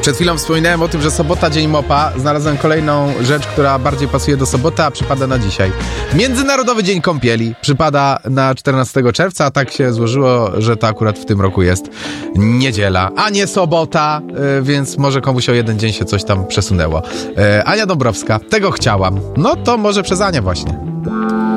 Przed chwilą wspominałem o tym, że sobota, dzień mopa. Znalazłem kolejną rzecz, która bardziej pasuje do soboty, a przypada na dzisiaj. Międzynarodowy Dzień Kąpieli przypada na 14 czerwca, a tak się złożyło, że to akurat w tym roku jest niedziela, a nie sobota, więc może komuś o jeden dzień się coś tam przesunęło. Ania Dąbrowska, tego chciałam. No to może przez Anię właśnie.